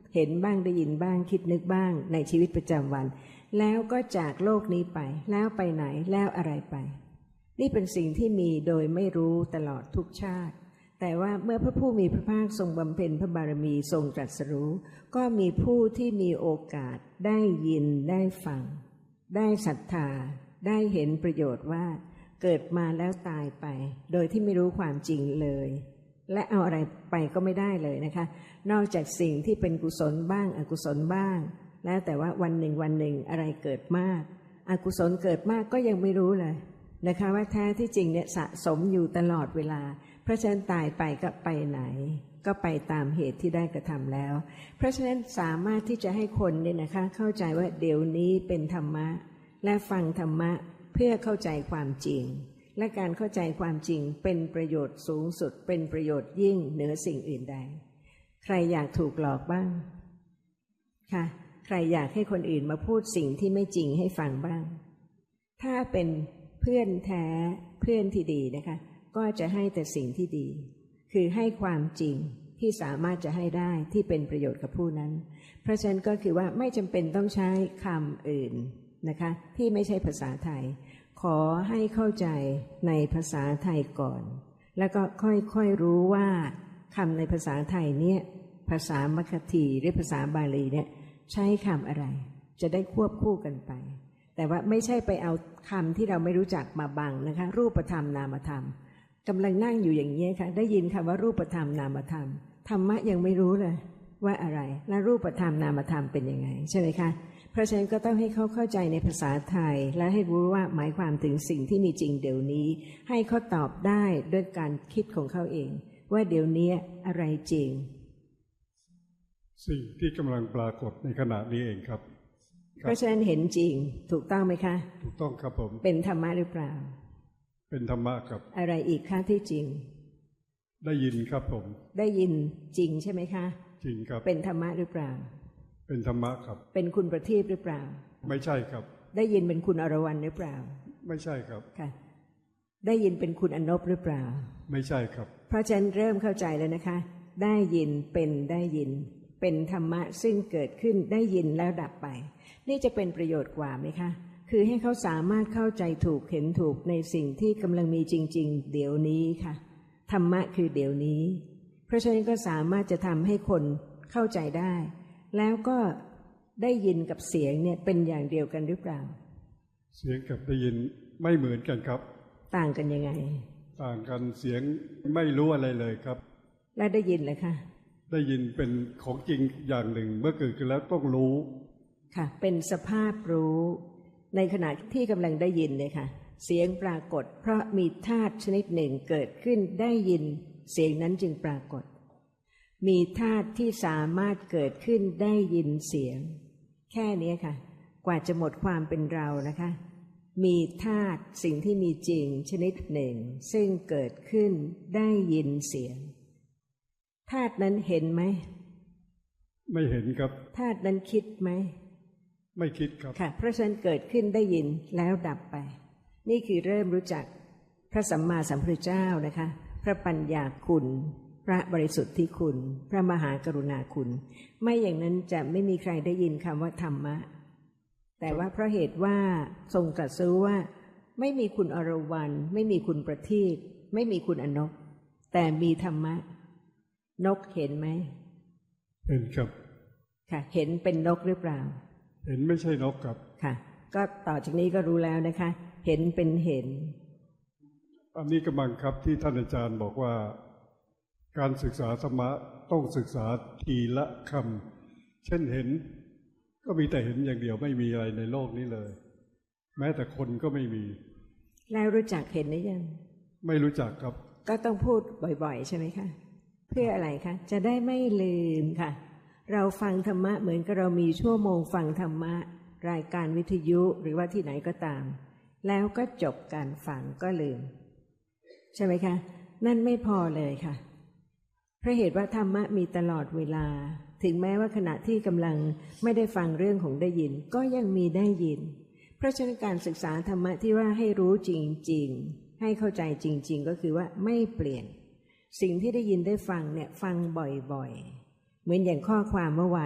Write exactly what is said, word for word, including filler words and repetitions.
เห็นบ้างได้ยินบ้างคิดนึกบ้างในชีวิตประจำวันแล้วก็จากโลกนี้ไปแล้วไปไหนแล้วอะไรไปนี่เป็นสิ่งที่มีโดยไม่รู้ตลอดทุกชาติแต่ว่าเมื่อพระผู้มีพระภาคทรงบำเพ็ญพระบารมีทรงตรัสรู้ก็มีผู้ที่มีโอกาสได้ยินได้ฟังได้ศรัทธาได้เห็นประโยชน์ว่าเกิดมาแล้วตายไปโดยที่ไม่รู้ความจริงเลยและเอาอะไรไปก็ไม่ได้เลยนะคะนอกจากสิ่งที่เป็นกุศลบ้างอกุศลบ้างแล้วแต่ว่าวันหนึ่งวันหนึ่งอะไรเกิดมากอกุศลเกิดมากก็ยังไม่รู้เลยนะคะว่าแท้ที่จริงเนี่ยสะสมอยู่ตลอดเวลาเพราะฉะนั้นตายไปก็ไปไหนก็ไปตามเหตุที่ได้กระทำแล้วเพราะฉะนั้นสามารถที่จะให้คนเนี่ยนะคะเข้าใจว่าเดี๋ยวนี้เป็นธรรมะและฟังธรรมะเพื่อเข้าใจความจริงและการเข้าใจความจริงเป็นประโยชน์สูงสุดเป็นประโยชน์ยิ่งเหนือสิ่งอื่นใดใครอยากถูกหลอกบ้างค่ะใครอยากให้คนอื่นมาพูดสิ่งที่ไม่จริงให้ฟังบ้างถ้าเป็นเพื่อนแท้เพื่อนที่ดีนะคะก็จะให้แต่สิ่งที่ดีคือให้ความจริงที่สามารถจะให้ได้ที่เป็นประโยชน์กับผู้นั้นเพราะฉะนั้นก็คือว่าไม่จำเป็นต้องใช้คำอื่นนะคะที่ไม่ใช่ภาษาไทยขอให้เข้าใจในภาษาไทยก่อนแล้วก็ค่อยๆรู้ว่าคำในภาษาไทยเนี่ยภาษามัคคีหรือภาษาบาลีเนี่ยใช้คำอะไรจะได้ควบคู่กันไปแต่ว่าไม่ใช่ไปเอาคำที่เราไม่รู้จักมาบังนะคะรูปธรรมนามธรรมกำลังนั่งอยู่อย่างนี้ค่ะได้ยินคำว่ารูปธรรมนามธรรมธรรมะยังไม่รู้เลยว่าอะไรและรูปธรรมนามธรรมเป็นยังไงใช่ไหมคะเพราะฉะนั้นก็ต้องให้เขาเข้าใจในภาษาไทยและให้รู้ว่าหมายความถึงสิ่งที่มีจริงเดี๋ยวนี้ให้เขาตอบได้ด้วยการคิดของเขาเองว่าเดี๋ยวนี้อะไรจริงสิ่งที่กำลังปรากฏในขณะนี้เองครับเพราะฉะนั้นเห็นจริงถูกต้องไหมคะถูกต้องครับผมเป็นธรรมะหรือเปล่าเป็นธรรมะครับอะไรอีกคะที่จริงได้ยินครับผมได้ยินจริงใช่ไหมคะจริงครับเป็นธรรมะหรือเปล่าเป็นธรรมะครับเป็นคุณประทีปหรือเปล่าไม่ใช่ครับได้ยินเป็นคุณอรวรรณหรือเปล่าไม่ใช่ครับค่ะได้ยินเป็นคุณอนบหรือเปล่าไม่ใช่ครับเพราะฉะนั้นเริ่มเข้าใจแล้วนะคะได้ยินเป็นได้ยินเป็นธรรมะซึ่งเกิดขึ้นได้ยินแล้วดับไปนี่จะเป็นประโยชน์กว่าไหมคะคือให้เขาสามารถเข้าใจถูกเห็นถูกในสิ่งที่กำลังมีจริงๆเดี๋ยวนี้ค่ะธรรมะคือเดี๋ยวนี้เพราะฉะนั้นก็สามารถจะทำให้คนเข้าใจได้แล้วก็ได้ยินกับเสียงเนี่ยเป็นอย่างเดียวกันหรือเปล่าเสียงกับได้ยินไม่เหมือนกันครับต่างกันยังไงต่างกันเสียงไม่รู้อะไรเลยครับแล้วได้ยินเลยค่ะได้ยินเป็นของจริงอย่างหนึ่งเมื่อเกิดขึ้นแล้วต้องรู้ค่ะเป็นสภาพรู้ในขณะที่กำลังได้ยินเลยค่ะเสียงปรากฏเพราะมีธาตุชนิดหนึ่งเกิดขึ้นได้ยินเสียงนั้นจึงปรากฏมีธาตุที่สามารถเกิดขึ้นได้ยินเสียงแค่นี้ค่ะกว่าจะหมดความเป็นเรานะคะมีธาตุสิ่งที่มีจริงชนิดหนึ่งซึ่งเกิดขึ้นได้ยินเสียงธาตุนั้นเห็นไหมไม่เห็นครับธาตุนั้นคิดไหมไม่คิดครับค่ะเพราะฉะนั้นเกิดขึ้นได้ยินแล้วดับไปนี่คือเริ่มรู้จักพระสัมมาสัมพุทธเจ้านะคะพระปัญญาคุณพระบริสุทธิคุณพระมหากรุณาคุณไม่อย่างนั้นจะไม่มีใครได้ยินคำว่าธรรมะแต่ว่าเพราะเหตุว่าทรงตรัสรู้ว่าไม่มีคุณอรวรรณไม่มีคุณประทีปไม่มีคุณอนบแต่มีธรรมะนกเห็นไหมเห็นครับค่ะเห็นเป็นนกหรือเปล่าเห็นไม่ใช่นกครับค่ะก็ต่อจากนี้ก็รู้แล้วนะคะเห็นเป็นเห็นอันนี้กำลังครับที่ท่านอาจารย์บอกว่าการศึกษาธรรมะต้องศึกษาทีละคำเช่นเห็นก็มีแต่เห็นอย่างเดียวไม่มีอะไรในโลกนี้เลยแม้แต่คนก็ไม่มีแล้วรู้จักเห็นหรือยังไม่รู้จักครับก็ต้องพูดบ่อยๆใช่ไหมคะเพื่ออะไรคะจะได้ไม่ลืมค่ะเราฟังธรรมะเหมือนกับเรามีชั่วโมงฟังธรรมะรายการวิทยุหรือว่าที่ไหนก็ตามแล้วก็จบการฟังก็ลืมใช่ไหมคะนั่นไม่พอเลยค่ะเพราะเหตุว่าธรรมะมีตลอดเวลาถึงแม้ว่าขณะที่กำลังไม่ได้ฟังเรื่องของได้ยินก็ยังมีได้ยินเพราะฉะนั้นการศึกษาธรรมะที่ว่าให้รู้จริงๆให้เข้าใจจริงๆก็คือว่าไม่เปลี่ยนสิ่งที่ได้ยินได้ฟังเนี่ยฟังบ่อยๆเหมือนอย่างข้อความเมื่อวาน